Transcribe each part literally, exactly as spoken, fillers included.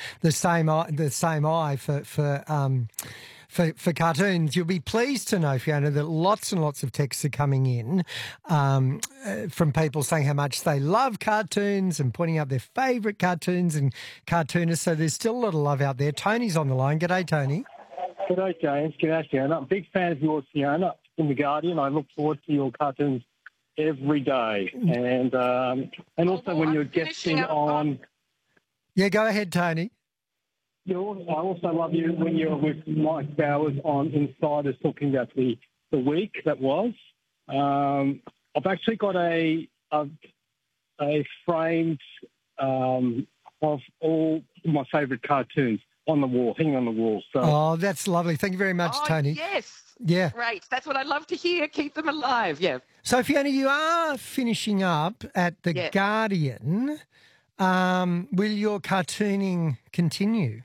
the same eye, the same eye for for. Um, For, for cartoons. You'll be pleased to know, Fiona, that lots and lots of texts are coming in um, uh, from people saying how much they love cartoons and pointing out their favourite cartoons and cartoonists. So there's still a lot of love out there. Tony's on the line. G'day, Tony. G'day, James. G'day, Fiona. I'm a big fan of yours, Fiona, in The Guardian. I look forward to your cartoons every day. And um, and also oh, when I'm you're guesting on... Yeah, go ahead, Tony. You also, I also love you when you're with Mike Bowers on Insiders talking about the, the week that was. Um, I've actually got a a, a framed um, of all my favourite cartoons on the wall, hanging on the wall. So. Oh, that's lovely. Thank you very much, oh, Tony. Yes. Yeah. Great. That's what I love to hear. Keep them alive. Yeah. So, Fiona, you are finishing up at The yeah. Guardian. Um, will your cartooning continue?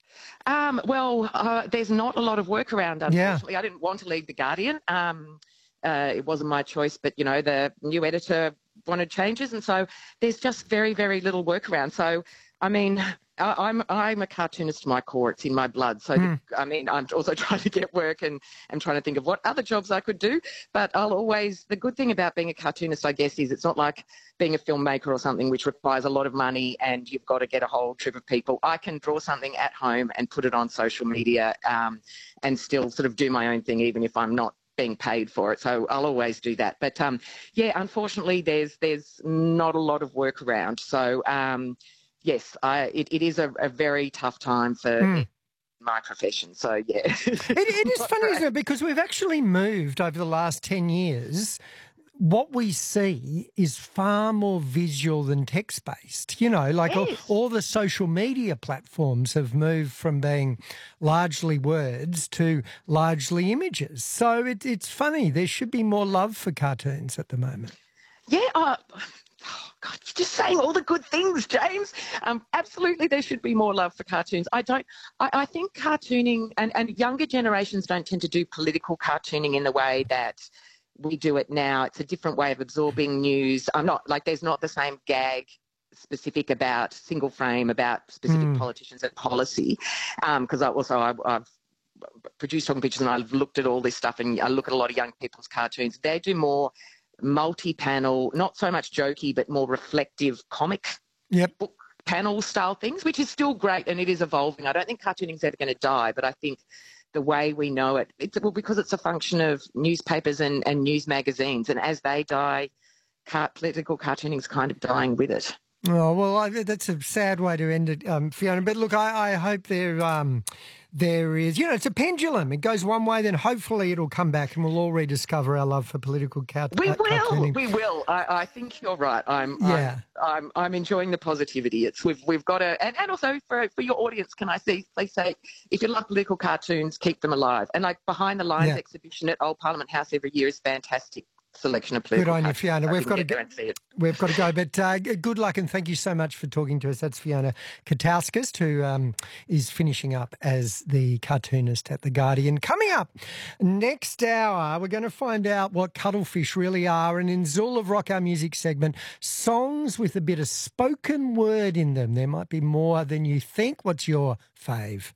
Um, well, uh, there's not a lot of work around, unfortunately. Yeah. I didn't want to leave The Guardian. Um, uh, it wasn't my choice, but, you know, the new editor wanted changes, and so there's just very, very little work around. So, I mean, I, I'm I'm a cartoonist to my core. It's in my blood. So, mm. the, I mean, I'm also trying to get work and, and trying to think of what other jobs I could do. But I'll always, the good thing about being a cartoonist, I guess, is it's not like being a filmmaker or something which requires a lot of money and you've got to get a whole troop of people. I can draw something at home and put it on social media um, and still sort of do my own thing, even if I'm not being paid for it. So I'll always do that. But, um, yeah, unfortunately, there's there's not a lot of work around. So, um Yes, I, it, it is a, a very tough time for mm. my profession. So, yeah. it, it is funny, isn't it? Because we've actually moved over the last ten years. What we see is far more visual than text-based. You know, like yes. all, all the social media platforms have moved from being largely words to largely images. So it, it's funny. There should be more love for cartoons at the moment. Yeah, uh, Oh, God, you're just saying all the good things, James. Um, absolutely, there should be more love for cartoons. I don't. I, I think cartooning and, and younger generations don't tend to do political cartooning in the way that we do it now. It's a different way of absorbing news. I'm not like there's not the same gag specific about single frame about specific mm. politicians and policy. Because um, I also I, I've produced Talking Pictures and I've looked at all this stuff and I look at a lot of young people's cartoons. They do more multi-panel, not so much jokey, but more reflective comic yep. book panel style things, which is still great and it is evolving. I don't think cartooning is ever going to die, but I think the way we know it, it's well, because it's a function of newspapers and, and news magazines, and as they die, car- political cartooning is kind of dying with it. Oh, well, I, that's a sad way to end it, um, Fiona. But look, I, I hope there um, there is, you know, it's a pendulum. It goes one way, then hopefully it'll come back and we'll all rediscover our love for political cart- we will, cartooning. We will. I, I think you're right. I'm, yeah. I'm, I'm, I'm enjoying the positivity. It's we've we've got to, and, and also for for your audience, can I see, please say, if you love political cartoons, keep them alive. And like Behind the Lines yeah. exhibition at Old Parliament House every year is fantastic. Selection of political Good on you, Fiona. We've got to go. We've got to go, but uh, good luck and thank you so much for talking to us. That's Fiona Katauskas, who um, is finishing up as the cartoonist at The Guardian. Coming up next hour, we're going to find out what cuttlefish really are, and in Zool of Rock, our music segment, songs with a bit of spoken word in them. There might be more than you think. What's your fave?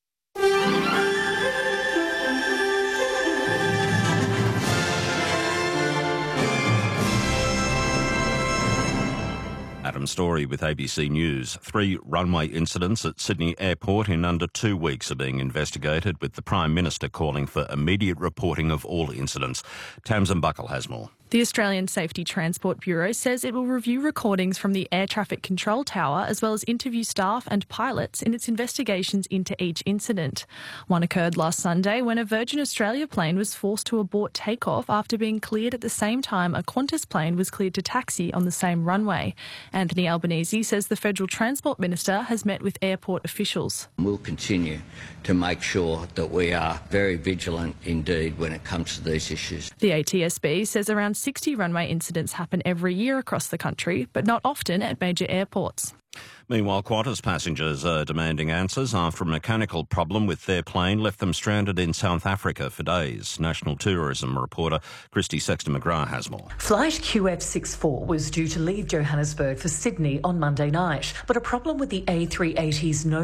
Adam Story with A B C News. Three runway incidents at Sydney Airport in under two weeks are being investigated, with the Prime Minister calling for immediate reporting of all incidents. Tamsin Buckle has more. The Australian Safety Transport Bureau says it will review recordings from the air traffic control tower as well as interview staff and pilots in its investigations into each incident. One occurred last Sunday when a Virgin Australia plane was forced to abort takeoff after being cleared at the same time a Qantas plane was cleared to taxi on the same runway. Anthony Albanese says the Federal Transport Minister has met with airport officials. We'll continue to make sure that we are very vigilant indeed when it comes to these issues. The A T S B says around sixty runway incidents happen every year across the country, but not often at major airports. Meanwhile, Qantas passengers are demanding answers after a mechanical problem with their plane left them stranded in South Africa for days. National tourism reporter Christy Sexton-McGrath has more. Flight Q F sixty-four was due to leave Johannesburg for Sydney on Monday night, but a problem with the A three eighty's no